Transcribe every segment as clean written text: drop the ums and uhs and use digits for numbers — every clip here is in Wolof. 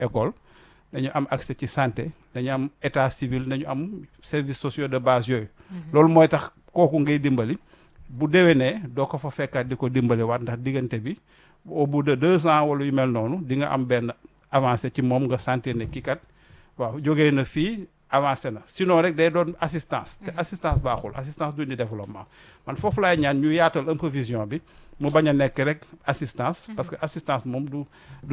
école dañu am accès ci santé dañu am état civil dañu am services sociaux de base yooyu loolu mooy tax kooku ngay dimbali bu déwénee doo ko fa fekkaat di ko dimbali waat ndax diggante bi au bout de 2 ans wala yu mel noonu di nga am benn avancé ci moom nga sentir ne kii kat waaw jógee na fii avancé na sinon rek day doon assistance te assistance baaxul assistance du ni développement man foofu laay ñaan ñu yaatal un peu vision bi mu bañ a nekk rek assistance parce que assistance moom du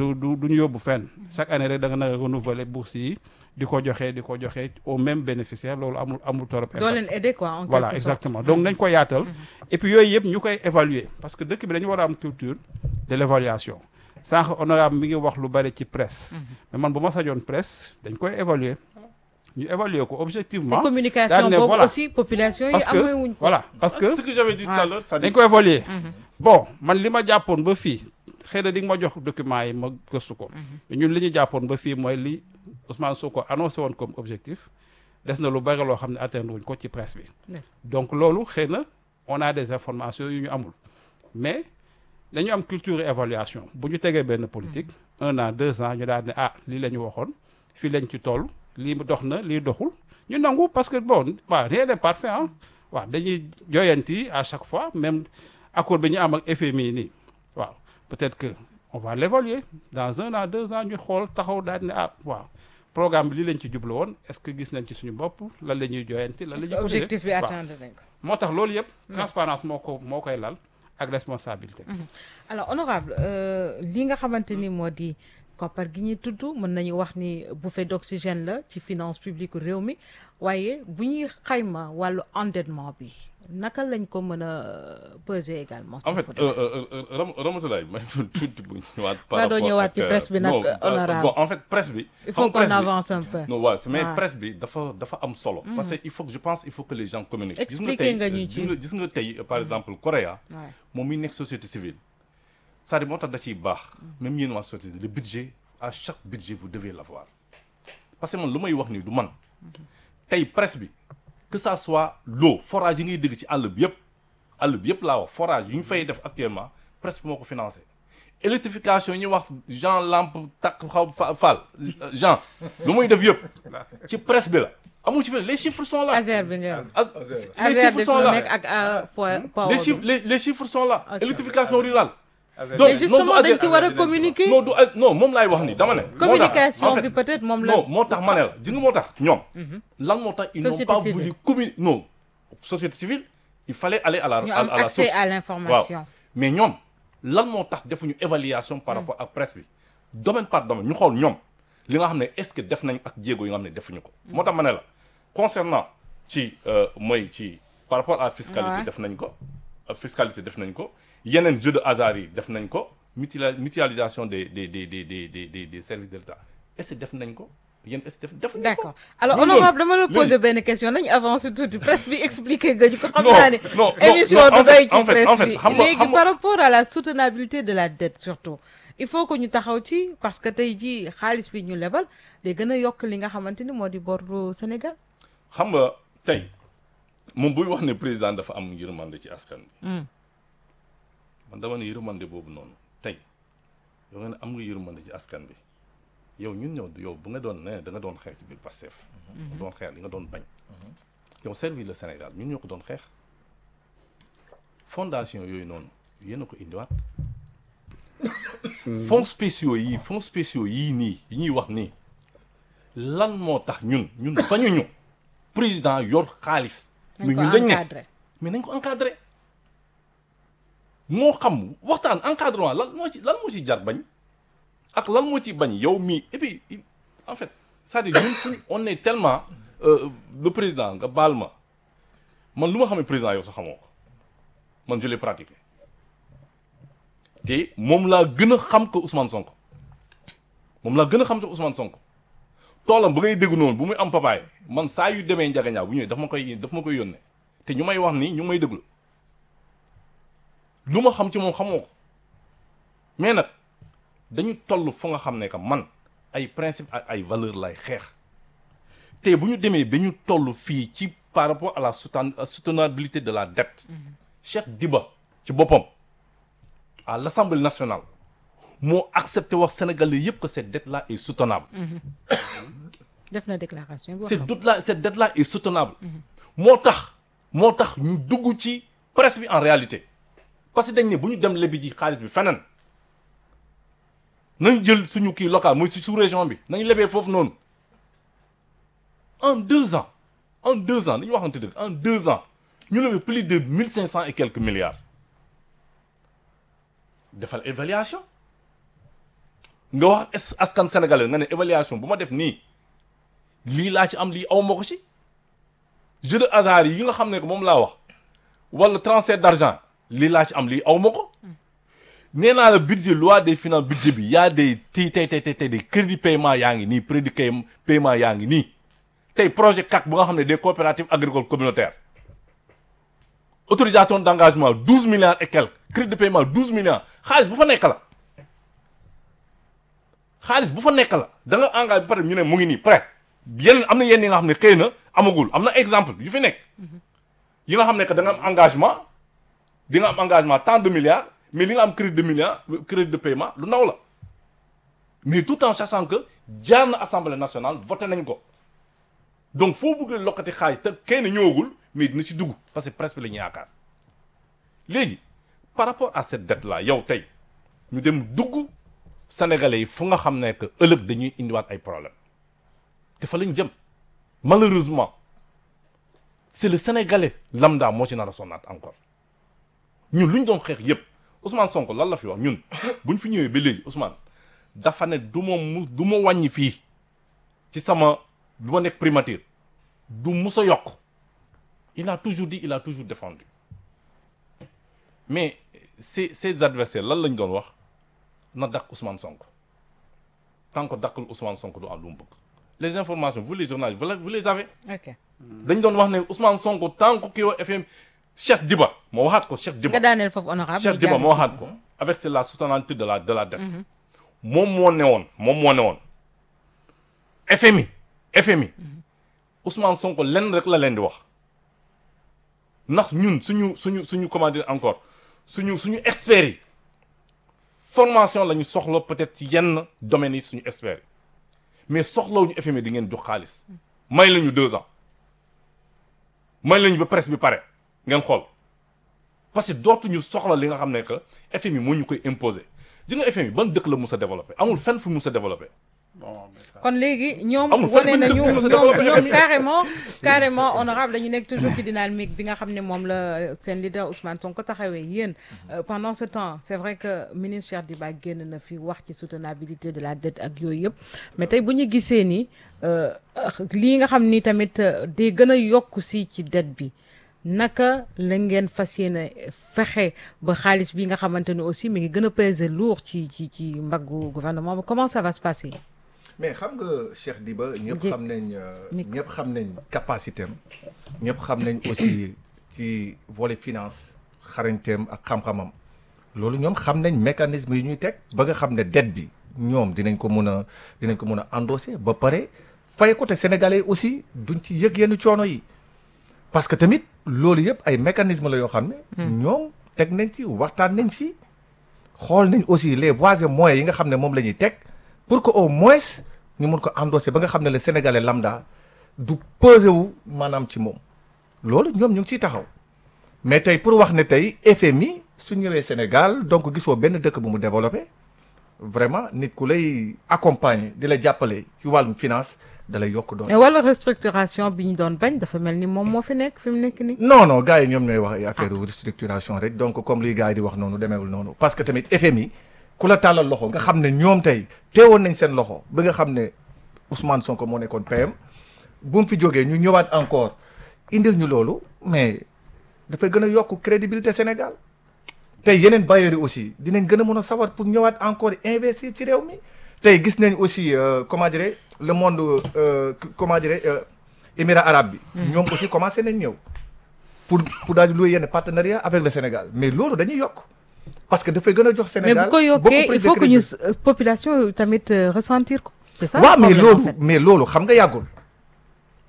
ñu yóbbu fenn chaque année rek da nga na renouveler bourse yi di ko joxe au même bénéficiaire loolu amul torop doo leen aider quoi en voilà quelque sorte. exactement donc nañ ko yaatal et puis yooyu yëpp ñu koy évaluer parce que dëkk bi dañu war a am culture de l'évaluation sànq honorable mi ngi wax lu bari ci presse mais man bu ma sañoon presse dañ koy évaluer ñu évaluer ko objectivement te communication daan ne boobu voilà. aussi population yi parce que amee wuñ ko. voilà parce que ce que j'avais dit tout à l'heure, ça dañ dit ko évaluer bon man li ma jàppoon ba fii xëy na di nga ma jox documents yi ma gëstu ko mais ñun li ñu jàppoon ba fii mooy li Ousmane Sonko annoncé woon comme objectif des na lu bari loo xam ne atteindre wuñ ko ci presse bi donc loolu xëy na on a des informations yu ñu amul mais dañu am culture évaluation bu ñu tegee benn politique 1 an 2 ans ñu daal ne lii la ñu waxoon fii lañ ci toll lii dox na lii doxul ñu nangu parce que bon waaw rien n'est parfait ah waaw dañuy joyanti à chaque fois même accord bi ñu am ak FMI nii waaw peut-être que on va l'évaluer dans 1 an 2 ans ñu xool taxaw daal ne waaw programme bi lii lañ ci jublu woon est-ce que gis nañ ci suñu bopp lan la ñuy joyanti lan la ñuy objectif bi atteindre nañ ko. moo tax loolu yëpp transparence moo koy lal ak responsabilité alors honorable li nga xamante ni moo di koppar gi ñuy tudd mën nañu wax ni bouffée d'oxygène la ci finance publique réew mi waaye bu ñuy xayma wàllu endettement bi naka lañ ko mën a peser également. en fait Ramatoulaye may tuuti bu ñëwaat par doo rapport ñëwaat ci presse bi nag honorable bon en fait presse bi il faut qu'on avance un peu. non waaw mais presse bi dafa am solo parce que il faut que les gens communiquent expliquer nga ñu ci gis nga tey par exemple Corée moom mi nekk société civile c'est-à-dire moo tax da ciy baax même yéen waa société le budget à chaque budget vous devez l'avoir parce que man lu may wax nii du man tey presse bi que ça soit l'eau forage yi ngay dégg ci àll bi yëpp laa wax forage yu ñu fay def actuellement presse bi moo ko financé électrification yi ñuy wax Jean lampe takk Fall Jean lu muy def yëpp ci presse bi la amul ci fi les chiffres sont là. Azer bi nga les chiffres sont là ak les chiffres sont là électrification rurale mais justement dañ ci war a communiquer. non moom laay wax ni dama ne. communication bi peut-être moom la. non moo tax ma ne la ji nga moo tax ñoom. lan moo tax ils n'ont pas voulu communiquer non société civile il fallait aller à la ñu am accès à l'information. waaw mais ñoom lan moo tax defuñu évaluation par rapport ak presse bi domaine par domaine ñu xool ñoom li nga xam ne est-ce que def nañ ak jéego yi nga xam ne defuñu ko. moo tax ma ne la concernant ci mooy ci par rapport à fiscalité def nañ ko. fiscalité def nañ ko yeneen jeu de hasard yi def nañ ko mutualisation des services de l'État est-ce que def nañ ko yéen est-ce que def nañ ko. d'accord alors honorable dama la poser benn question nañu avancer tuuti presse bi expliquer nga ñu ko. xam naa ne émission du doy ci presse bi léegi par rapport à la soutenabilité de la dette surtout il faut que ñu taxaw ci parce que tey jii xaalis bi ñu lebal day gën a yokk li nga xamante ni moo di boru Sénégal. xam nga tey. moom buy wax ne président dafa am yërmande ci askan bi man dama ne yërmande boobu noonu tey yow nga ne am nga yërmande ci askan bi yow ñun yow bu nga doon ne da nga doon xeex ci biir Pastef nga doon xeex li nga doon bañ yow servir le Sénégal ñun ñoo ko doon xeex fondation yooyu noonu yéen a ko indiwaat fonds spéciaux yii nii yi ñuy wax nii lan moo tax ñun bañuñu président yor xaalis mais ñun dañ ne mais nañ ko encadré moo xam waxtaan encadrement lan moo ci jar bañ ak lan moo ci bañ yow mii et puis en fait c'est-à-dire ñun on est tellement le président nga baal ma man lu ma xamee président yow sax xamoo ko man je l'ai pratiqué te moom laa gën a xam ko Ousmane Sonko toolam ba ngay dégg noonu bu muy am papaay man saa yu demee njagañaaw bu ñëwee daf ma koy yónnee te ñu may wax nii ñu may déglu lu ma xam ci moom xamoo ko mais nag dañu toll fu nga xam ne que man ay principe ak ay valeur lay xeex te bu ñu demee ba ñu toll fii ci par rapport à la soutenabilité de la dette Cheikh Diba ci boppam à l'Assemblée nationale moo accepté wax Sénégalais yëpp que cette dette là est soutenable. def na déclaration bi. cette dette là est soutenable. moo tax ñu dugg ci presse bi en réalité parce que dañ ne bu ñu dem lebi ji xaalis bi feneen nañu jël suñu kii local mooy si sous-région bi nañu lebee foofu noonu en 2 ans dañu waxante dëgg en 2 ans ñu lebe plus de 1500 et quelques milliards defal évaluation nga wax askan sénégalais nga ne évaluation bu ma def nii lii laa ci am lii aw ma ko ci jeu de hasard yi nga xam ne que moom laa wax wala transfert d'argent lii laa ci am lii aw ma ko nee naa la budget loi des finances budget bi yaa des tey des crédit paiement yaa ngi nii crédit paiement yaa ngi nii tey projet CAC bu nga xam ne des coopératives agricoles communautaires autorisation d'engagement 12 milliards et quelques crédit de paiement 12 milliards xaalis bu fa nekk la da nga engagé ba pare ñu ne mu ngi nii prêt yenn am na yenn yi nga xam ne xëy na amagul am na exemple yu fi nekk yi nga xam ne que da nga am engagement di nga am engagement tant de milliards mais li nga am crédit de paiement lu ndaw la mais tout en sachant que jaar na assemblée nationale voté nañ ko donc foo bëgg lokkati xaalis te kenn ñëwagul mais dina ci dugg parce que presse bi la ñu yaakaar léegi par rapport à cette dette là yow tey ñu dem dugg sénégalais yi fu nga xam ne que ëllëg dañuy indiwaat ay problème te fa lañ jëm malheureusement c'est le sénégalais lambda moo ci nar a sonnaat encore ñun lu ñu doon xeex yépp Ousmane Sonko lan la fi wax ñun buñ fi ñëwee ba léegi Ousmane dafa ne du ma wàññi fii ci sama du ma nekk primature du mus a yokk il a toujours dit il a toujours défendu mais ses adversaires lan lañ doon wax na dakk Ousmane Sonko tant que dakkul Ousmane Sonko du am lu mu bëgg les informations vous les journalistes vous les avez. ok dañ doon wax ne Ousmane Sonko tant que kii FM Cheikh Diba moo waxaat ko Cheikh Diba. nga daaneel foofu honorable Cheikh Diba moo waxaat ko avec c'est la soutenabilité de la dette. moom moo ne woon FMI Ousmane Sonko lenn rek la leen di wax ndax ñun suñu comment dire encore suñu experts yi formation la ñu soxla peut-être ci yenn domaines yi suñu experts yi mais soxlawuñu FMI di ngeen jox xaalis may lañu 2 ans may lañu ba presse bi pare ngeen xool parce que dootuñu soxla li nga xam ne que FMI moo ñu koy imposer ji nga FMI ban dëkk la mus a développé amul fenn fu mus a développé. kon léegi ñoom wane nañu ñoom carrément honorable dañu nekk toujours ci dynamique bi nga xam ne moom la seen leader Ousmane Sonko taxawee yéen pendant ce temps c'est vrai que ministre Cheikh Diba génn na fi wax ci soutenabilité de la dette ak yooyu yëpp mais tey bu ñu gisee ni lii nga xam ni tamit day gën a yokku si ci dette bi naka la ngeen fas yéene fexe ba xaalis bi nga xamante ne aussi mi ngi gën a peser lourd ci mbaggu gouvernement bi comment ça va se passer. mais xam nga Cheikh Diba ñëpp xam nañ capacité am ñëpp xam nañ aussi ci volet finance xarañteem ak xam-xamam loolu ñoom xam nañ mécanisme yi ñuy teg ba nga xam ne dette bi ñoom dinañ ko mën a endosser ba pare fay ko te sénégalais aussi duñ ci yëg yenn coono yi parce que tamit loolu yëpp ay mécanisme la yoo xam ne ñoom teg nañ ci waxtaan nañ ci xool nañ aussi les voies et moyens yi nga xam ne moom la ñuy teg pour que au moins ñu mun ko endosser ba nga xam ne le sénégalais lambda du peser wu maanaam ci moom loolu ñoom ñu ngi ciy taxaw mais tey pour wax ne tey FMI su ñëwee Sénégal donc gisoo benn dëkk bu mu développé vraiment nit ku lay accompagner di la jàppale ci wàllum finance da lay yokk doon. mais wala restructuration bi ñu doon bañ dafa mel ni moom moo fi nekk fi mu nekk nii. non gars yi ñoom ñooy wax ay affaire restructuration rek donc comme luy gars yi di wax noonu demeewul noonu parce que tamit FMI. ku la tàllal loxo nga xam ne ñoom tey teewoon nañ seen loxo ba nga xam ne Ousmane Sonko moo nekkoon PM bu mu fi jógee ñu ñëwaat encore indil ñu loolu mais dafay gën a yokk crédibilité Sénégal tey yeneen bailleurs yi aussi dinañ gën a mën a sawar pour ñëwaat encore investir ci réew mi tey gis nañ aussi comment dirais le monde comment dirais Émirats arabes bi. ñoom aussi commencé nañ ñëw pour daal di louer yenn partenariat avec le Sénégal mais loolu dañuy yokk. parce que dafay gën a jox Sénégal mais bu ko yokkee il faut que ñu population tamit ressentir ko. c'est ça waaw mais loolu xam nga yàggul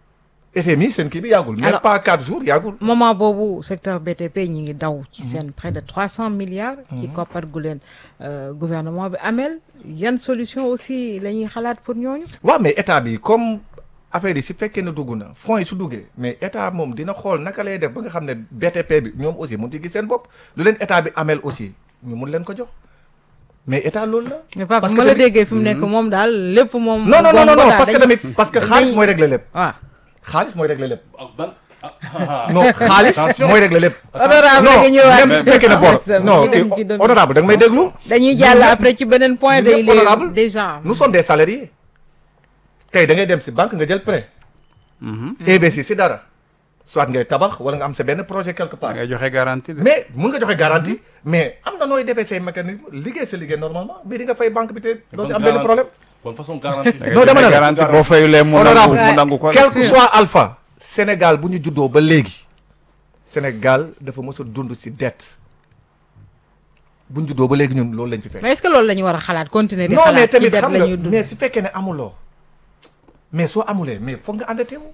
FMI seen kii bi yàggul. même pas 4 jours yàggul. moment boobu secteur BTP ñi ngi daw ci seen près de 300 milliards. ci koppar gu leen gouvernement bi amel yan solution aussi la ñuy xalaat pour ñooñu. waaw mais état bi comme affaire yi su fekkee ne dugg na fonds yi su duggee mais état moom dina xool naka lay def ba nga xam ne BTP bi ñoom aussi mun ci gis seen bopp lu leen état bi amel aussi ñu mun leen ko jox mais état loolu la. mais Pape ma la déggee fi mu nekk moom daal lépp moom. non parce que tamit parce que xaalis mooy régler lépp. waaw xaalis mooy régler lépp. ban non xaalis mooy régler lépp. honorable non nga ñëwaat même su fekkee ne bor non honorable da nga may déglu. dañuy jàll après ci beneen point day honorable déjà. nous sommes des salariés tey da ngay dem si banque nga jël prêt. investir si dara soit ngay tabax wala nga am sa benn projet quelque part. ngay joxe garantie de. mais mun nga joxe garantie mais am na nooy defee say mécanisme liggéey sa liggéey normalement mais di nga fay banque bi te doo si am benn problème. bonne façon garantie. non dama ne la garantie boo fayulee mu nangu ko. quel que soit alpha. Sénégal bu ñu juddoo ba léegi Sénégal dafa mos a dund si dette bu ñu juddoo ba léegi ñun loolu lañ fi fekk. mais est-ce que loolu la ñu war a xalaat continuer di non mais xalaat ci tamit dette xam la nga ñuy dund. mais su fekkee ne amuloo mais soo amulee mais foog nga endetté wu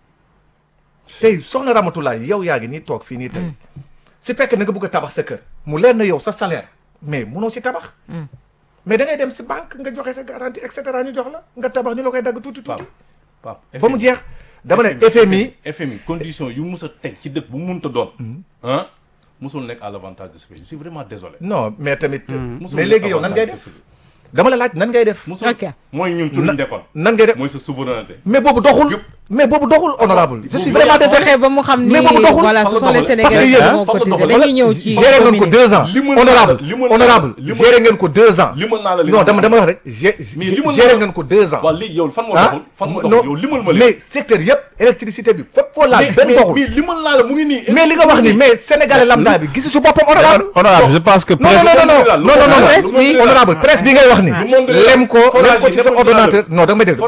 tey soxna Ramatoulaye yow yaa ngi nii toog fii nii tey su fekkee ne nga bëgg a tabax sa kër mu leer na yow sa salaire mais munoo si tabax mais da ngay dem si banque nga joxe sa garantie et cetera ñu jox la nga tabax ñu la koy dagg tuuti tuuti Pape ba mu jeex dama ne FMI condition yu mus a teg ci dëkk bu munta doon ah musul nekk à l'avantage de ce pays je suis vraiment désolé non mais tamit mais léegi yow nan ngay def dama la laaj nan ngay def musul ok mooy ñun ci luñ dekkoon nan ngay def mooy sa souveraineté mais boobu doxul mais boobu doxul honorable je suis vraiment désolé fexe ba mu xam ni mais boobu doxul voilà ce sont les parce que Sénégalais yéen qui vont cotiser dañuy ñëw ci géré ngeen ko 2 ans honorable honorable géré ngeen ko 2 ans limal naa la non dama wax rek géré ngeen ko 2 ans waaw léegi yow fan moo doxul fan moo doxul yow limal ma mais secteur yëpp électricité bi fépp foo laal benn doxul mais limal naa la mu ngi nii mais li nga wax ni mais sénégalais lambda bi gis su boppam honorable honorable je pense que non presse bi honorable presse bi ngay wax ni lem ko ci sa ordonnateur non da nga may dégg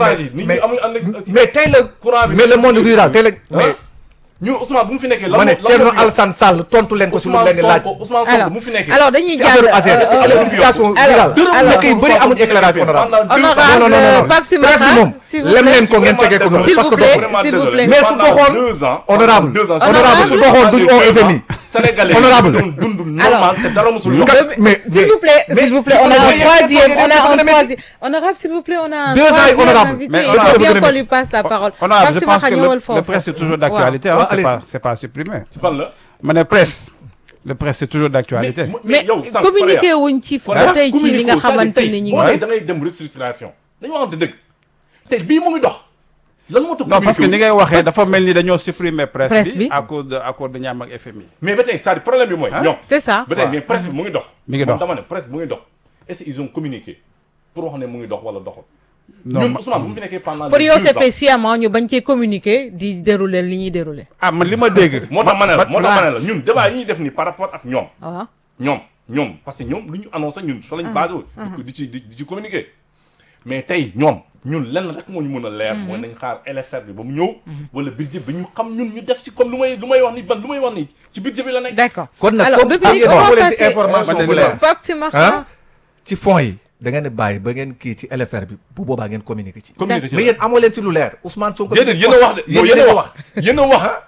mais tey la mais le monde rural tey la mais ñun Ousmane bu mu fi nekkee ma ne Thierno Alassane Sall tontu leen ko si lu leen di laaj Ousmane Sonko bu mu fi nekkee alors dañuy ci affaire ASER électrification rurale dëkk yi bëri amuñ éclairage honorable honorable Pape Simakha presse bi moom lem leen ko ngeen tegee ko noonu parce que s'il vous plaît mais su doxoon honorable su doxoon duñ oo FMI Sénégalais honorable dund normal te dara musul yokk mais s'il vous plaît on a un troisième honorable s'il vous plaît on a un 2 ans honorable invité mais il faut bien qu'on lui passe la parole honorable je pense Pape Simakha ñëwal que le presse est toujours d'actualité c'est pas supprimé ci ban la ma ne presse le presse c'est toujours d'actualité mais yow sànq communiqué wuñ ci ba tey ci li nga xamante ni ñi boo da ngay dem restructuration dañu waxante dëgg tey bii mu ngi dox lan moo tax non parce que ni ngay waxee dafa mel ni dañoo supprimer Presse presse bi bi à cause de accord de Niam ak FMI mais ba tey c'est-à-dire problème bi mooy ñoom c'est ça ba tey mais presse bi mu ngi dox mi ngi dox dama ne presse bi mu ngi dox est-ce qu'ils ont communiqué pour wax ne mu ngi dox wala doxul non ñun Ousmane bu mu fi nekkee pendant pour yow c'est fait sciemment ñu bañ cee communiquer di dérouler li ñuy dérouler ah man li ma dégg moo tax ma ne la ñun débat yi ñuy def nii par rapport ak ñoom waaw ñoom parce que ñoom lu ñu annoncé ñun fa lañ basé wu di ci communiquer mais tey ñun lenn rek moo ñu mën a leer mooy nañ xaar LFR bi ba mu ñëw wala budget bi ñu xam ñun ñu def ci comme lu may wax ni lu may wax ni ci budget bi la nekk d'accord kon nag alors comme depuis am on va leen ci passer information bu leer Pape Simakha ci fonds yi da ngeen di bàyyi ba ngeen kii ci LFR bi bu boobaa ngeen communiquer ci communiquer ci mais yéen amoo leen ci lu leer Ousmane Sonko déedéet yéen a wax de yéen a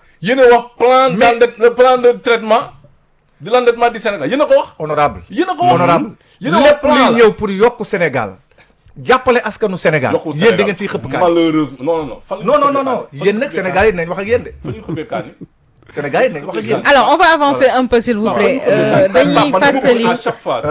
wax plan de traitement de l'endettement du Sénégal yéen a ko wax honorable yéen a ko wax honorable yéen a wax lépp plan luy la ñëw pour yokku Sénégal jàppale askanu Sénégal yéen da ngeen ciy xëpp kaan malheureusement non yéen nag Sénégal yi nañ wax ak yéen de fa ñu xëppee kaan yi Sénégal yi nañ wax ak yéen alors on va avancer un peu s'il vous plaît dañuy fàttali à chaque fois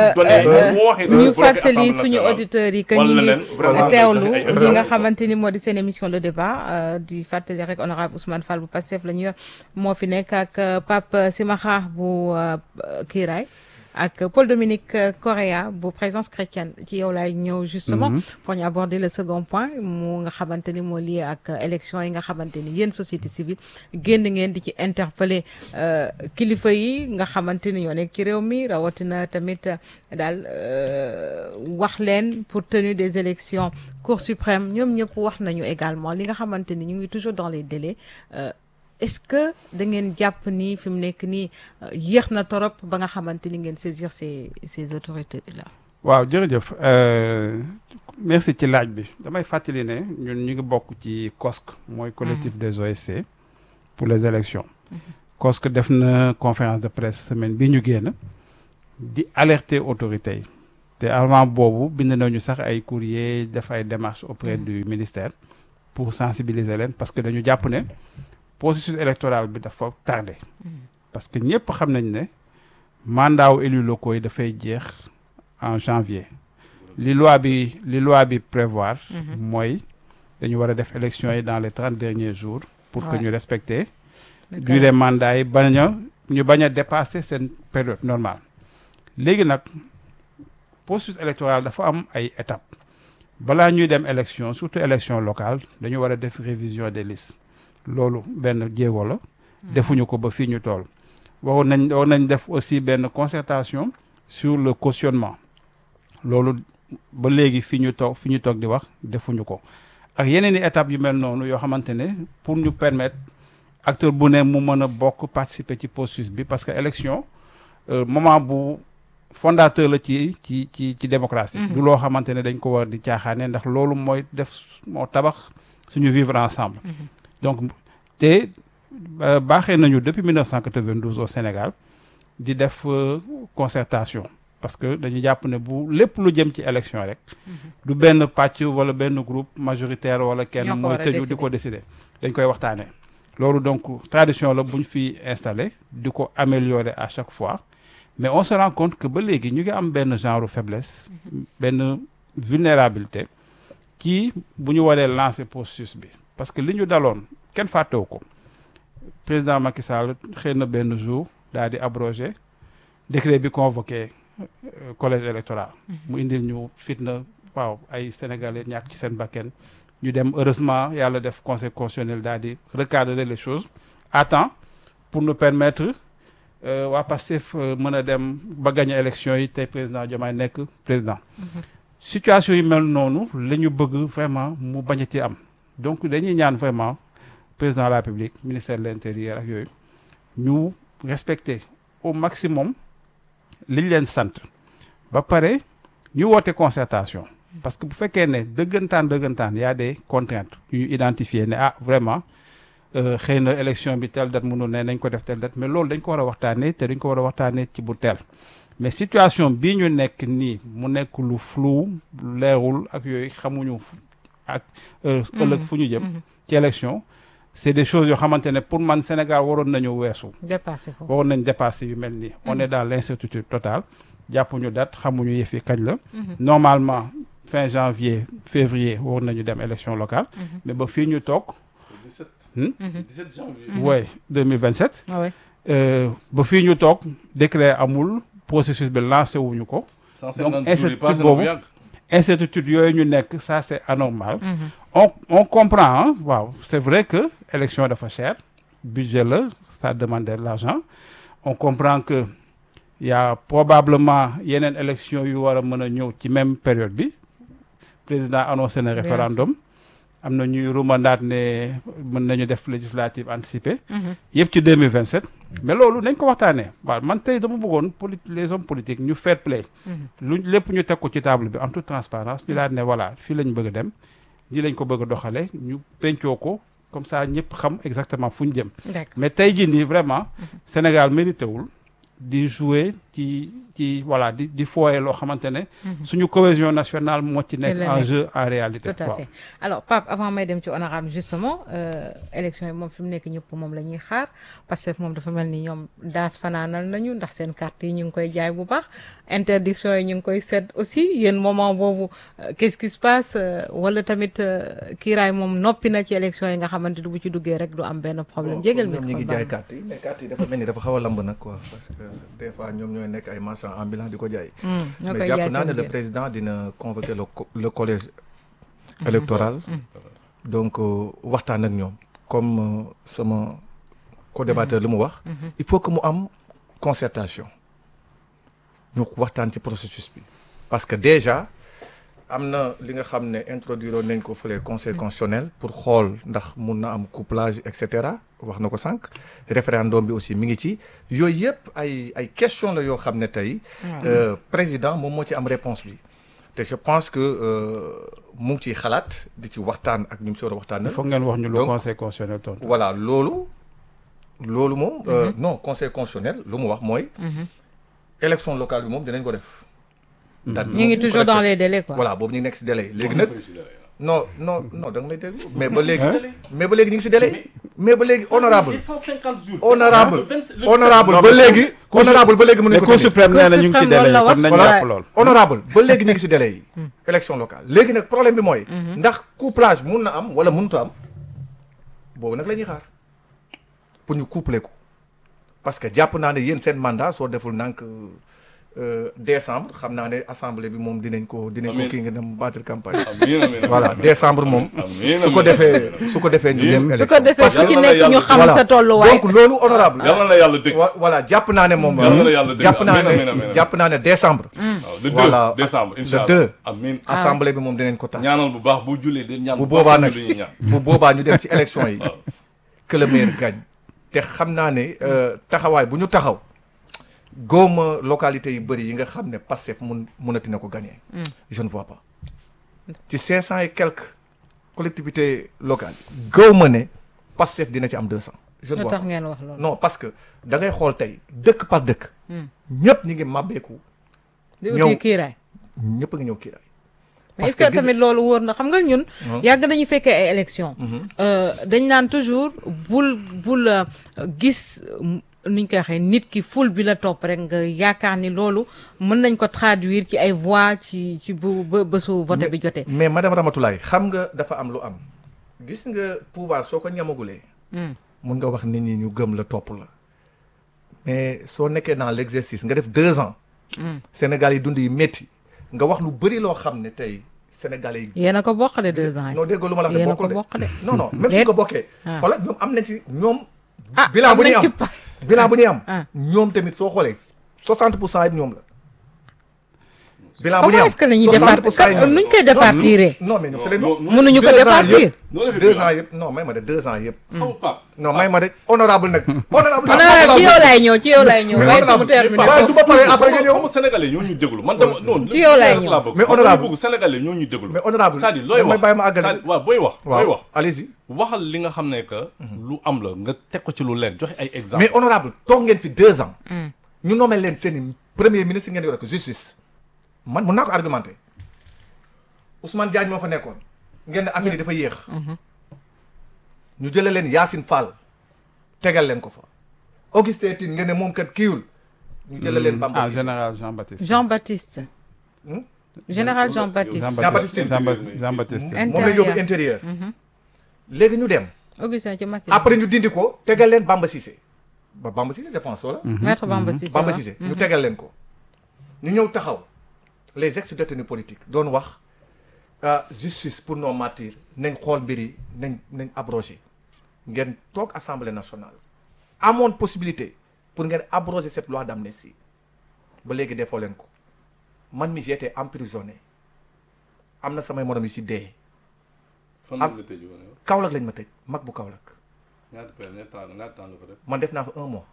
ñu fàttali suñu auditeurs yi que ñu ngi teewlu li nga xamante ni moo di seen émission le débat di fàttali rek honorable Ousmane Fall bu Pastef la ñu moo fi nekk ak Pape Simakha bu Kiiraay ak Paul Dominique Correa bu Présence chrétienne ci yow laay ñëw justement pour ñu aborder le second point mu nga xamante ni moo lié ak élection yi nga xamante ni yéen société civile génn ngeen di ci interpeller kilifa yi nga xamante ni ñoo nekk ci réew mi rawatina tamit daal wax leen pour tenue des élections Cour suprême ñoom ñëpp wax nañu également li nga xamante ni ñu ngi toujours dans les délais est-ce que da ngeen jàpp ni fi mu nekk nii yéex na torop ba nga xamante ni ngeen saisir ces autorités là. waaw jërëjëf merci ci laaj bi damay fàttali ne ñun ñu ngi bokk ci COSC mooy collectif des OSC pour les élections COSC def na conférence de presse semaine bi ñu génn di alerter autorités yi te avant boobu bind nañu sax ay courrier def ay démarches auprès du ministère pour sensibiliser leen parce que dañu jàpp ne processus électoral bi dafa tardé parce que ñëpp xam nañ ne mandat wu élus locaux yi dafay jeex en janvier li loi bi prévoir mooy dañu war a def élection yi dans les 30 derniers jours pour que ñu respecter durée mandat yi ñu bañ a dépasser seen période normale léegi nag processus électoral dafa am ay étapes balaa ñuy dem élection surtout élection locale dañu war a def révision des listes loolu benn jéego la defuñu ko ba fii ñu toll war nañ def aussi benn concertation sur le cautionnement loolu ba léegi fi ñu toog di wax defuñu ko ak yeneen i étapes yu mel noonu yoo xamante ne pour ñu permettre acteur bu ne mu mën a bokk participer ci processus bi parce que élection moment bu fondateur la ci démocratie du loo xamante ne dañ ko war di caaxaane ndax loolu moo tabax suñu vivre ensemble donc te baaxee nañu depuis 1992 au Sénégal di def concertation parce que dañu jàpp ne bu lépp lu jëm ci élection rek du benn pàcc wala benn groupe majoritaire wala kenn mooy tëju di ko décider dañ koy waxtaanee loolu donc tradition la bu ñu fi installé di ko améliorer à chaque fois mais on se rend compte que ba léegi ñu ngi am benn genre faiblesse benn vulnérabilité ci bu ñu waree lancer processus bi parce que li ñu daloon kenn fàttewu ko président Macky Sall xëy na benn jour daal di abrogé décret bi convoqué collège électoral mu indil ñu fitna waaw ay sénégalais ñàkk ci seen bakken ñu dem heureusement yàlla def conseil constitutionnel daal di recadrer les choses à temps pour nous permettre waa Pastef mën a dem ba gagner élection yi tey président Diomaye nekk président situation yi mel noonu la ñu bëgg vraiment mu bañ a ci am donc dañuy ñaan vraiment président de la République ministère de l'intérieur ak yooyu ñu respecter au maximum liñ leen sant ba pare ñu woote concertation parce que bu fekkee ne dëggantaan y a des contraintes yu ñu identifier ne vraiment xëy na élection bi telle date mënul ne nañ ko def telle date mais loolu dañ ko war a waxtaanee te dañ ko war a waxtaanee ci bu teel mais situation bii ñu nekk nii mu nekk lu flou leerul ak yooyu xamuñu ak ëllëg fu ñu jëm ci élection c'est des choses yoo xamante ne pour man Sénégal waroon nañu weesu waroon nañ dépasser yu mel nii on est dans l'incertitude totale jàppuñu date xamuñu yëf yi kañ la normalement fin janvier février waroon nañu dem élection locale mais ba fii ñu toog 17 janvier. oui 2027 ba fii ñu toog décret amul processus bi lancé wuñu ko donc incertitude boobu incertitude yooyu ñu nekk ça c'est anormal on comprend waaw c'est vrai que élection dafa cher budget la ça demande de l'argent on comprend que y a probablement yeneen élection yu war a mën a ñëw ci même période bi président annoncé na référendum am na ñuy rumandaat ne mën nañu def législative anticipée yëpp ci 2027 mais loolu nañ ko waxtaanee waaw man tey dama bëggoon les hommes politiques ñu fair play lu lépp ñu teg ko ci table bi en toute transparence ñu daal ne voilà fii lañ bëgg a dem ñi lañ ko bëgg a doxale ñu pencoo ko comme ça ñëpp xam exactement fu ñu jëm mais tey jii nii vraiment Sénégal mérité wul di jouer ci voilà di fooye loo xamante ne suñu cohésion nationale moo ci nekk en jeu en réalité tout à fait alors Pape avant may dem ci honorable justement élection yi moom fi mu nekk ñëpp moom la ñuy xaar parce que moom dafa mel ni ñoom daas fanaanal nañu ndax seen carte yi ñu ngi koy jaay bu baax interdiction yi ñu ngi koy seet aussi yéen moment boobu qu'est-ce qui se passe wala tamit kiiraay moom noppi na ci élection yi nga xamante du bu ci duggee rek du am benn problème jégal mi ñu ngi jaay carte yi mais carte yi dafa mel ni dafa xaw a lamb nag quoi parce que des fois ñoom ñooy nekk ay marchands ambulants di ko jaay mais jàpp naa ne le président dina convoquer le collège électoral donc waxtaan ak ñoom comme sama co-débatteur li mu wax il faut que mu am concertation ñu waxtaan ci processus bi parce que déjà am na li nga xam ne introduire nañ ko fële conseil constitutionnel pour xool ndax mun na am couplage et cetera wax na ko sànq référendum bi aussi mi ngi ci yooyu yëpp ay question la yoo xam ne tey président moom moo ci am réponse bi te je pense que mu ngi ciy xalaat di ci waxtaan ak ñu mu si war a waxtaan. il faut ngeen wax ñu lu conseil constitutionnel tontu. voilà loolu moom. non conseil constitutionnel lu mu wax mooy. élection locale bi moom dinañ ko def. ñu ngi toujours dans les délais quoi. voilà boobu ñu ngi nekk si délai léegi nag. non da nga lay déglu mais ba léegi ñu ngi si délai. mais ba léegi honorable ba léegi. honorable ba léegi mën nañu ko. Cour suprême nee na ñu ngi ci délai kon nañu jàpp lool. honorable ba léegi ñu ngi si délai yi. élection locale léegi nag problème bi mooy. ndax couplage mun na am wala mënut a am boobu nag la ñuy xaar pour ñu coupler ko parce que jàpp naa ne yéen seen mandat soo deful nank décembre xam naa ne assemblée bi moom dinañ ko kii nga dem battre campagne. voilà décembre moom. su ko defee ñu dem élection. su ko defee su ci nekk ñu xam sa tolluwaay. donc loolu honorable. yal na la yàlla dëgg. voilà jàpp naa ne moom. yal na la yàlla dëgg jàpp naa ne décembre. waaw le 2 voilà décembre incha le allah 2. amiin assemblée bi moom dinañ ko tas. ñaanal bu baax bu jullee di ñaan bu boobaa nag dañuy ñaan. bu boobaa ñu dem ci élection yi. que le meilleur gagne. te xam naa ne taxawaay bu ñu taxaw. góoma localité yu bëri yi nga xam ne Pastef mënati na ko gagner. je ne vois pas ci 500 et quelques collectivités locales góoma ne Pastef dina ci am 200. je ne vois pas ngeen wax loolu. non parce que da ngay xool tey dëkk par dëkk. ñëpp ñi ngi màbbeeku. di uti kiiraay. ñëpp a ngi ñëw kiiraay. mais est-ce que tamit loolu wóor na xam nga ñun. yàgg nañu fekkee ay élections. dañ naan toujours bul gis. niñ koy waxee nit ki ful bi la topp rek nga yaakaar ni loolu mën nañ ko traduire ci ay voix ci bu bésu vote bi jotee. mais madame Ramatoulaye xam nga dafa am lu am gis nga pouvoir soo ko ñamagulee. mun nga wax nit ñi ñu gëm la topp la mais soo nekkee dans l'exercice nga def 2 ans. Sénégal yi dund yi métti nga wax lu bëri loo xam ne tey Sénégalais yi. yéen a ko bokkale 2 ans yi. non dégg lu ma la wax yéen a ko bokkale. non même su ko bokkee. xoolal ñoom am nañ ci ñoom. bilan bu ñuy am bilan bu ñuy am. ñoom tamit soo xoolee 60% yi ñoom la. bilan bu ñuy am est-ce que nañuy départir nuñ koy départir. non mais ñoom c'est mënuñu ko départir. 2 ans yëpp non may ma de 2 ans yëpp. non may ma de honorable nag. honorable ci yow laay ñëw ci yow laay ñëw. waaye su mu terminé waaye su ma paree après nga ñëw. xam nga sénégalais ñoo ñu déglu man dama non. ci yow laay ñëw mais honorable bëgg sénégalais ñoo ñu déglu. mais honorable c'est-à-dire looy wax bàyyi ma àggale. waaw booy wax. booy wax allez-y. waxal li nga xam ne que. lu am la nga teg ko ci lu leer joxe ay exemple. mais honorable toog ngeen fi 2 ans. ñu nommé leen seen premier ministre ngeen yore ko justice. man mun naa ko argumenté Ousmane Diagne moo fa nekkoon ngeen ne affaire yi dafa yéex. ñu jëlee leen Yacine Fall tegal leen ko fa. Augustin Tine ngeen ne moom kat kiiwul. ñu jëlee leen Bamba Cissé général Jean-Baptiste. général Jean-Baptiste. Jean-Baptiste. moom la yóbbu intérieur. léegi ñu dem. Augustin ci Macky. après ñu dindi ko tegal leen Bamba Cissé. Bamba Cissé je pense wala. maître Bamba Cissé Bamba Cissé ñu tegal leen ko. ñu ñëw taxaw les ex-détenus politiques doon wax justice pour nos martyrs nañ xool mbir yi nañ abrogé ngeen toog assemblée nationale amoon possibilité pour ngeen abroger cette loi d'amnistie ba léegi defoo leen ko man mi j'étais emprisonné am na samay morom yi si dee. fan lañ la tëj woon yow. Kaolack lañ ma tëj mag bu Kaolack. ñaata temps nga fa def. man def naa fa 1 mois.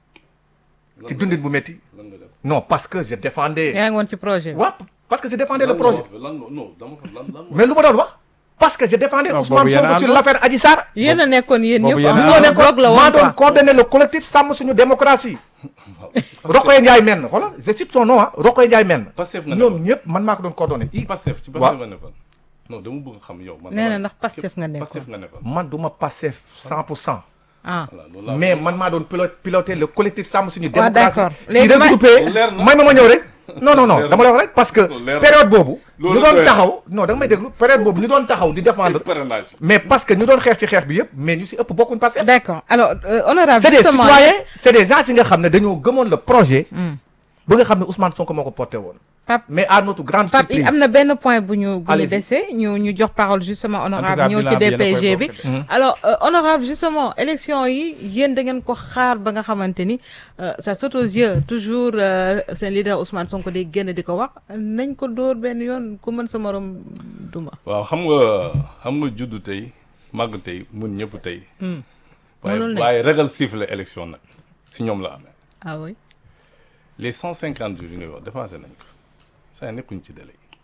ci dundin bu métti. lan nga def. non parce que je défendais. yaa ngi woon ci projet bi. waaw parce que je défendais le projet. non dama lan mais lu ma doon wax. parce que je défendais Ousmane Sonko sur l'affaire Adji Sarr. yéen a nekkoon yéen boobu ñëpp. yéen a bloc la woon maa doon quoi. coordonner le collectif sàmm suñu démocratie. Rokhaya Ndiaye men xoolal je cite son nom ah Rokhaya Ndiaye men. Pastef nga ñoom ñëpp man maa ko doon coordonner. ci Pastef nga nekkoon. non dama bëgg xam yow. nee na ndax Pastef nga nekkoon. Pastef nga nekkoon. man du ma Pastef 100%. ah mais man maa doon piloter le collectif sàmm suñu waaw démocratie. d'accord léegi léegi regroupé leer na. may ma ñëw rek. non dama lay wax rek parce que leer na. période boobu. loolu ñu doon doy na. taxaw non da nga may déglu période boobu ñu doon taxaw di défendre. parrainage. mais parce que ñu doon xeex ci xeex bi yëpp mais ñu si ëpp bokkuñ Pastef. d'accord alors honorable c'est des justement citoyens c'est des gens yi nga xam ne dañoo gëmoon le projet. ba nga xam ne Ousmane Sonko moo ko porté woon. Pape mais à notre grande Pape surprise. am na benn point bu ñu Allez-y. dese ñu jox parole justement honorable cas, ñëw bilan ci bi yéen a koy DPG bi bokk. alors honorable justement élection yi yéen da ngeen ko xaar ba nga xamante ni ça saute aux yeux toujours seen leader Ousmane Sonko day génn di ko wax nañ ko dóor benn yoon ku mën sa morom duma. waaw xam nga juddu tey màgg tey mun ñëpp tey. mënul ne waaye ragal siffler élection nag si ñoom la amee. ah oui les 150 jours yi ngay wax dépassé nañ ko saa nekkuñ ci délai.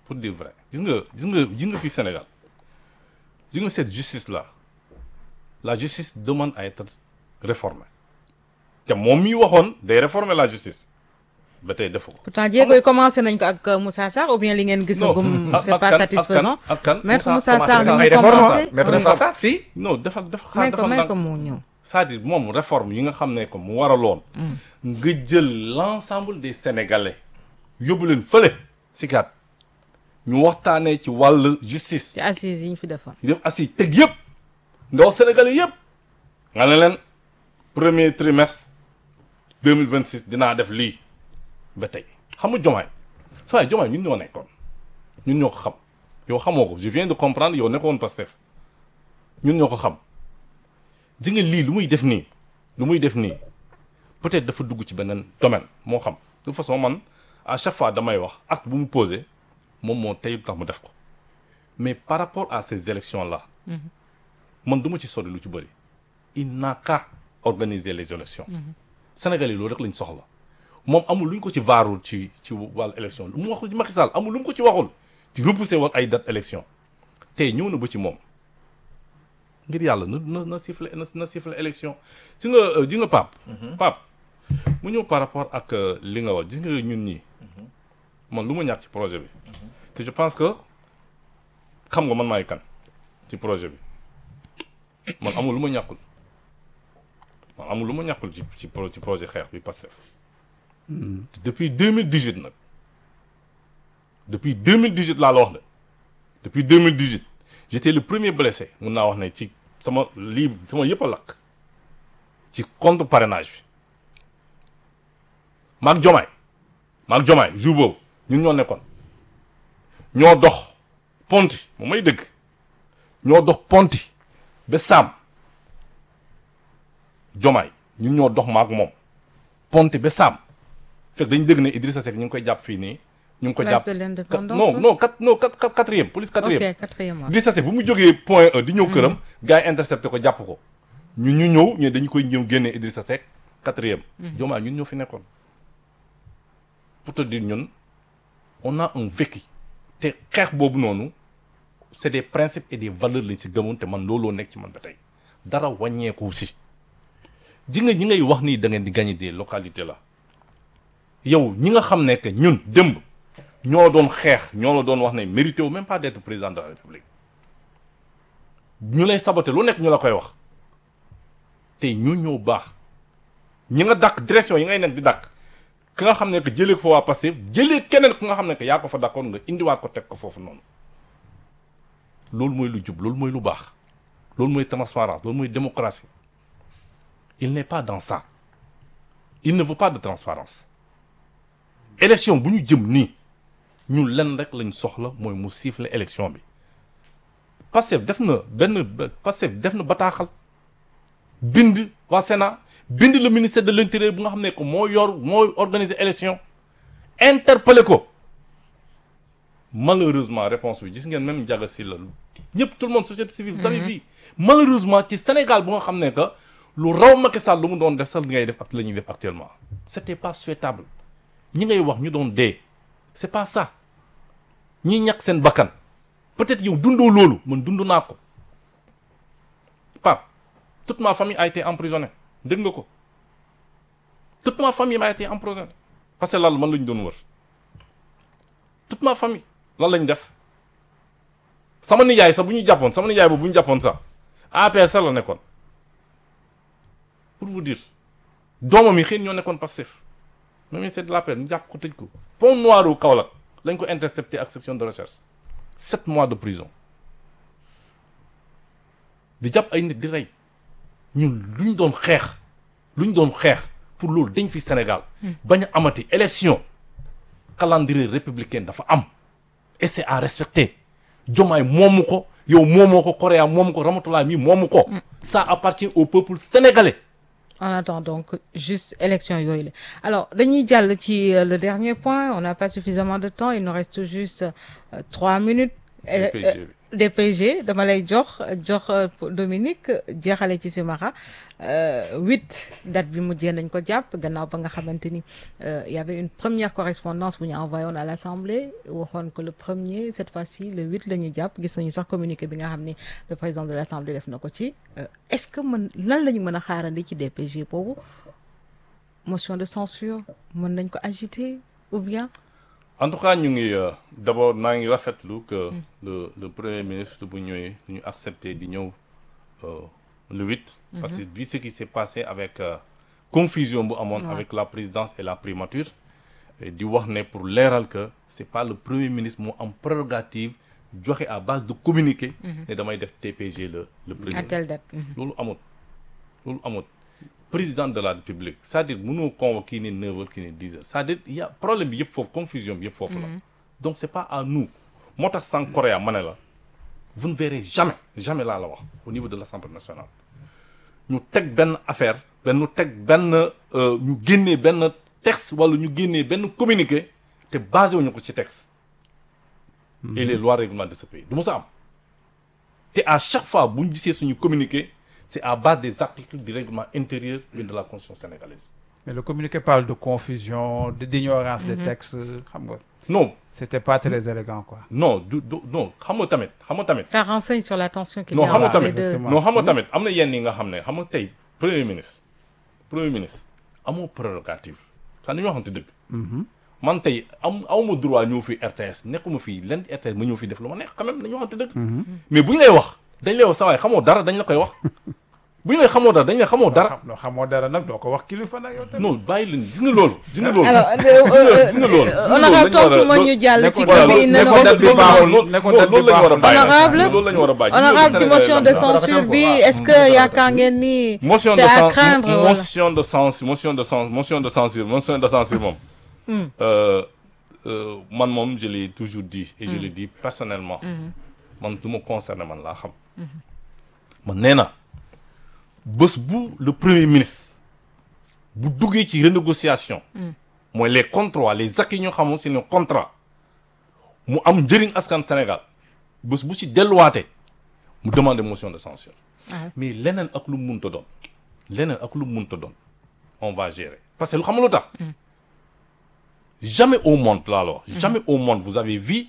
pour dire vrai gis nga fii Sénégal gis nga cette justice là la justice demande à être réformée te moom mi waxoon day réformer la justice ba tey defu ko. pourtant jéego yi commencé nañ ko ak Moussa Sarr ou bien li ngeen gisagum. c'est pas satisfaisant. ak kan maître Moussa Sarr ay ñu réforme commencé. maître Moussa Sarr si. non dafa may xaar ko mu ñëw. c'est-à-dire moom réforme yi nga xam ne que mu waraloon. nga jël l'ensemble des Sénégalais yóbbu leen fële si kat ñu waxtaanee ci wàllu justice. ci assises yi ñu fi defoon. ñu def assis teg yëpp ndaw Sénégalais yëpp nga ne leen premier trimestre 2026 dinaa def lii ba tey xam nga Diomaye saa waay Diomaye ñun ñoo nekkoon ñun ñoo ko xam yow xamoo ko je viens de comprendre yow nekkoon Pastef ñun ñoo ko xam ji nga lii lu muy def nii peut-être dafa dugg ci beneen domaine moo xam de toute façon man à chaque fois damay wax acte bu mu posé moom moo tey tax mu def ko mais par rapport à ces élections là man du ma ci sori lu ci bëri il n'a qu'à organiser les élections Sénégal yi loolu rek lañ soxla moom amul lu ñu ko ci vaarul ci wàllu élection lu mu wax ci Macky Sall amul lu mu ko ci waxul ci repousser woon ay date élection tey ñëw na ba ci moom ngir yàlla na siffler élection ji nga Pape mu ñëw par rapport ak li nga wax gis nga ñun ñii man lu ma ñàkk ci projet bi te je pense que xam nga man maay kan ci projet bi man amul lu ma ñàkkul ci projet xeex bi Pastef depuis 2018 nag depuis 2018 laa la wax de depuis 2018 j'étais le premier blessé mun naa wax ne ci sama yëpp a lakk ci contre parrainage bi maag Diomaye jour boobu ñun ñoo nekkoon ñoo dox ponti moom may dëgg ñoo dox ponti ba saam Diomaye ñun ñoo dox maag moom ponti ba saam fekk dañu dëgg ne Idrissa Seck ñu ngi koy jàpp fii nii ñu ngi ko jàpp quatrième police quatrième. ok quatrième waaw. Idrissa Seck bu mu jógee point 1 di ñëw këram. gars yi intercepté ko jàpp ko. ñu ñëw ñu dañu koy ñëw génnee Idrissa Seck quatrième. Diomaye ñun ñoo fi nekkoon. pour te dire ñun on a un vécu. te xeex boobu noonu c'est des principes et des valeurs lañ si gëmoon te man looloo nekk ci man ba tey dara wàññeeku si. ji nga ñi ngay wax nii da ngeen di gagner des localités là yow ñi nga xam ne que ñun démb. ñoo doon xeex ñoo la doon wax ne mérité wu même pas d'être président de la République ñu lay saboter lu nekk ñu la koy wax te ñu ñoo baax ñi nga dàq direction yi ngay nekk di dàq ki nga xam ne que jëlee ko fa waa Pastef jëlee keneen ku nga xam ne que yaa ko fa dàqoon nga indiwaat ko teg ko foofu noonu loolu mooy lu jub loolu mooy lu baax loolu mooy transparence loolu mooy démocratie il n'est pas dans ça il ne veut pas de transparence élection bu ñu jëm nii ñun lenn rek lañ soxla mooy mu siffler élection bi Pastef def na bataaxal bind waa Sénat bind le ministère de l'intérieur bu nga xam ne que mooy organiser élection interpeller ko malheureusement réponse bi gis ngeen même Ndiaga Sylla ñëpp tout le monde société civile vous avez vu malheureusement ci Sénégal bu nga xam ne que lu raw Macky Sall lu mu doon def sax li ngay def ak la ñuy def actuellement c'était pas souhaitable ñi ngay wax ñu doon dee c'est pas ça ñi ñàkk seen bakkan peut-être yow dundoo loolu man dund naa ko Pape toute ma famille a été emprisonnée dégg nga ko toute ma famille a été emprisonnée parce que lan man la ñu doon wër toute ma famille lan lañ def sama nijaay sax bu ñu jàppoon sax APR sax la nekkoon pour vous dire doomam yi xëy ñoo nekkoon Pastef même ministère de l'APR ñu jàpp ko tëj ko Pont Noir u Kaolack lañ ko intercepté ak section de recherche 7 mois de prison di jàpp ay nit di rey ñun lu ñu doon xeex pour loolu dañ fi Sénégal bañ a amati élection calendrier républicain dafa am et c'est à respecter Diomaye moomu ko yow moomoo ko Correa moomu ko Ramatoulaye mi moomu ko ça appartient au peuple sénégalais. On attend donc juste élection yooyu la alors dañuy jàll ci le dernier point on n'a pas suffisamment de temps il nous reste juste 3 minutes. DPG dama lay jox Dominique jeexale ci Simara 8 date bi mujjee nañ ko jàpp gannaaw ba nga xamante ni y avait une première correspondance bu ñu envoyé woon à l'Assemblée waxoon que le premier cette fois-ci le 8 la ñuy jàpp gis nañu sax communiqué bi nga xam ni le président de l'Assemblée def na ko ci est-ce que lan la ñu mën a xaarandi ci DPG boobu motion de censure mën nañ ko agiter ou bien. En tout cas ñu ngi d'abord maa ngi rafetlu que le premier ministre bu ñëwee ñu accepté di ñëw le 8. Parce que vu ce qui s'est passé avec confusion bu amoon avec la présidence et la primature di wax ne pour leeral que c'est pas le premier ministre moo am prérogative joxe à base de communiqué ne damay def TPG le premier. À telle date. loolu amut président de la République c'est-à-dire mënoo convoquer kii ni 9h kii ni 10h c'est-à-dire il y a problème bi yëpp foofu confusion bi yëpp foofu la donc c'est pas à nous moo tax sans Corée ma ne la vous ne verrez jamais laa la wax au niveau de l'Assemblée nationale ñu teg benn affaire ñu génnee benn texte wala ñu génnee benn communiqué te basé wuñu ko ci texte et les lois règlements de ce pays du mos a am te à chaque fois bu ñu gisee suñu communiqué c'est à base des articles du règlement intérieur et de la Constitution sénégalaise. Mais le communiqué parle de confusion, d'ignorance des textes, xam nga. Non. C'était pas très élégant, quoi. Non, non, xam nga tamit. Ça renseigne sur la tension qu'il y a. Non, xam nga tamit am na yenn yi nga xam ne xam nga tey premier ministre amoo prérogative. ça ni ñu waxante dëgg. man tey awma droit ñëw fi RTS nekkuma fii lenn RTS ma ñëw fi def lu ma neex quand même nañu waxante dëgg. mais bu ñu lay wax. dañ lay wax sa waay xamoo dara dañ la koy wax bu ñu lay xamoo dara dañ lay xamoo dara. non xamoo dara nag doo ko wax kilifa nag yow tamit. non bàyyi leen gis nga loolu. gis nga loolu. alors gis nga loolu. honorable tontu ma ñu jàll ci loolu la ñu war a bàyyi. loolu la ñu war a bàyyi. honorable ci motion de censure bi est-ce que yaakaar ngeen ni. motion à craindre motion de censure moom. man moom je l'ai toujours dit. et je le dis personnellement. man du ma concerné man laa xam. man nee na bés bu le premier ministre bu duggee ci renégociation. mooy les contrats les acquis ñoo xamoon c'est un contrat mu am njëriñ askan Sénégal bés bu ci delluwaatee mu demander motion de censure. mais leneen ak lu mu mënta doon. on va gérer parce que lu xam lu tax. jamais au monde laa la wax. jamais au monde vous avez vu.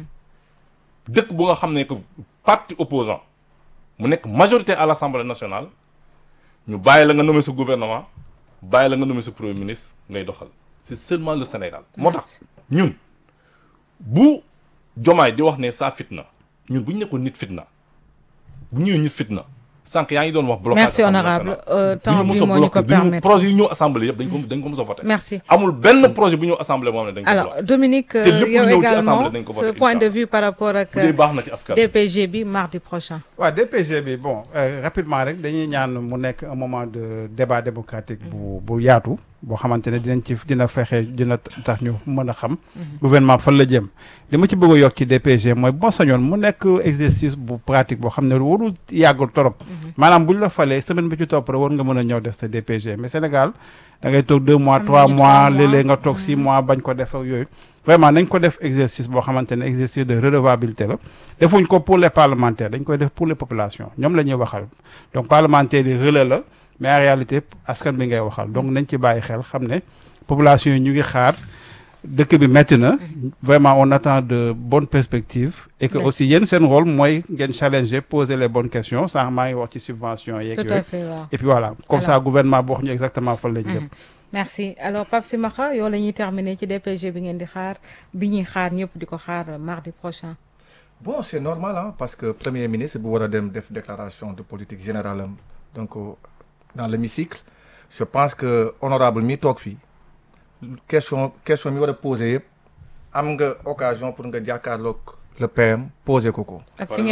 dëkk bu nga xam ne que parti opposant mu nekk majorité à l'Assemblée nationale ñu bàyyi la nga nommer sa gouvernement bàyyi la nga nommer sa premier ministre ngay doxal c'est seulement le Sénégal. moo tax ñun bu Diomaye di wax ne saa fitna ñun bu ñu nekkoon nit fitna bu ñëwee nit fitna sànq yaa ngi doon wax. blocage merci honorable temps bi moo ñu ko permettre projet yu ñëw assemblée yëpp dañ ko mos a voté. merci amul benn projet bu ñëw assemblée boo xam ne dañ ko bloqué. alors Dominique yow également ce point de vue par rapport ak DPG bi mardi prochain. waaw DPG bi bon rapidement rek dañuy ñaan mu nekk un moment de débat démocratique bu yaatu boo xamante ne dina tax ñu mën a xam. gouvernement fan la jëm. li ma ci bëgg a yokk ci DPG mooy boo sañoon mu nekk exercice bu pratique boo xam ne warul yàggul trop. maanaam buñ la falee semaine bi ci topp rek war nga mën a ñëw def sa DPG mais Sénégal da ngay toog 2 mois 3 mois léeg-léeg nga toog 6 mois bañ ko def ak yooyu. vraiment nañ ko def exercice boo xamante ne exercice de redevabilité la defuñ ko pour les parlementaires dañ koy def pour les populations ñoom la ñuy waxal donc parlementaires yi relais la mais en réalité askan bi ngay waxal donc nañ ci bàyyi xel xam ne population yi ñu ngi xaar dëkk bi métti na vraiment on attend de bonnes perspectives et que aussi yéen seen rôle mooy ngeen challenger poser les bonnes questions sànq maa ngi wax ci subvention yeeg yooyu et puis voilà comme ça gouvernement boo wax ñu exactement fan lañ jëm. merci alors Pape Simakha yow la ñuy terminer ci DPG bi ngeen di xaar bi ñuy xaar ñëpp di ko xaar mardi prochain. bon c'est normal hein, parce que premier ministre bu war a dem def déclaration de politique générale am donc dans l'hémicycle je pense que honorable mi toog fii question mi war a poser yëpp am nga occasion pour nga jàkkaarloog le PM poser ko. ak fi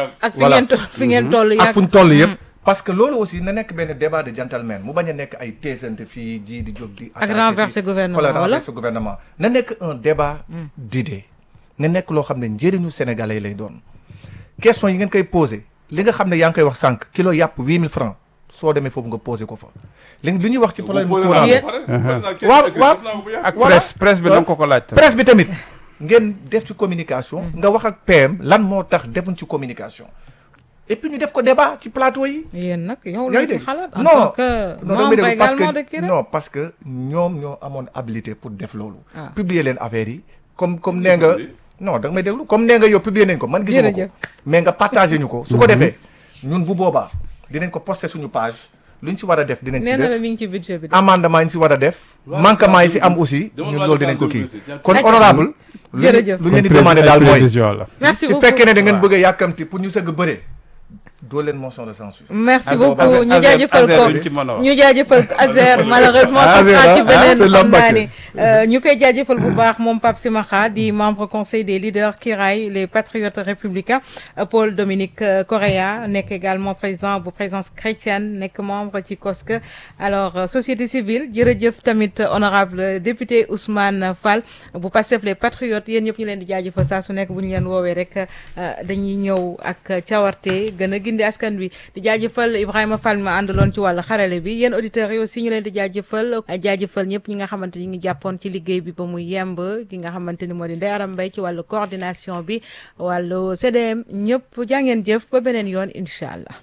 ngeen toll yàgg ak fu ñu toll yëpp. parce que loolu aussi na nekk benn débat de gentleman mu bañ a nekk ay teesante fii ji di jóg di. ak renverser gouvernement wala renverser gouvernement. na nekk un débat d'idées na nekk loo xam ne njëriñu sénégalais lay doon question yi ngeen koy poser li nga xam ne yaa ngi koy wax sànq kilo yàpp 8000 francs soo demee foofu nga poser ko fa. li ñuy wax ci problème courant ak presse bi da nga ko laaj. presse bi tamit ngeen def ci communication. nga wax ak PM lan moo tax defuñ ci communication. et puis ñu def ko débat ci plateau yi. yéen nag yow la ci xalaat. en non tant que membre également de Kirène. non parce que ñoom ñoo amoon habilité pour def loolu. publier leen affaire yi comme nee nga. non da nga may déglu comme nee nga yow publier nañ ko man gisuma ko. mais nga partagé ñu ko su ko defee ñun bu boobaa dinañ ko posté suñu page luñ ci war a def dinañ ci def. nee na la mi ngi ci budget bi. amendement yi ñu ci war a def. manquement yi ci am aussi ñun loolu dinañ ko kii. kon honorable jërëjëf lu ngeen di demandé daal mooy. merci beaucoup su fekkee ne da ngeen bëgg a yàkkamti pour ñu sëgg bëre. doo leen motion de censure. merci beaucoup ñu jaajëfal ko ñu jaajëfal ko Azer malheureusement passera ci beneen xam naa ne ñu koy jaajëfal bu baax moom Pape Simakha di membre conseil des leaders Kiraay les patriotes républicains Paul Dominique Correa nekk également président bu présence chrétienne nekk membre ci COSC alors société civile jërëjëf tamit honorable député Ousmane Fall bu Pastef les patriotes yéen ñëpp ñu leen di jaajëfal saa su nekk bu ñu leen woowee rek dañuy ñëw ak cawarte gën a di askan wi di jaajëfal Ibrahima Fall ma àndaloon ci wàllu xarale bi yéen auditeurs yi aussi ñu leen di jaajëfal ñëpp ñi nga xamante ni ñu ngi jàppoon ci liggéey bi ba mu yemb ki nga xamante ni moo di Ndeye Aram Mbaye ci wàllu coordination bi wàllu CDM ñëpp jàngeen jëf ba beneen yoon incha allah.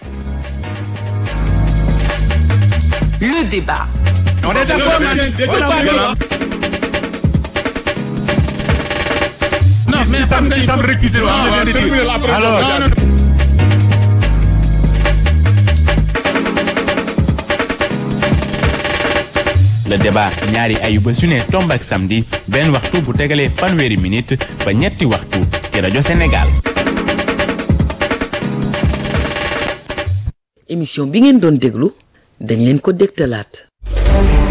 Le débat. On est d'accord. Non, mais ça me récuse. Alors. Le débat ñaari ayuba su ne tomb ak samedi benn waxtu bu tegalee fanweeri minute ba ñetti waxtu ci rajo Sénégal. émission bi ngeen doon déglu dañ leen ko dégtalaat.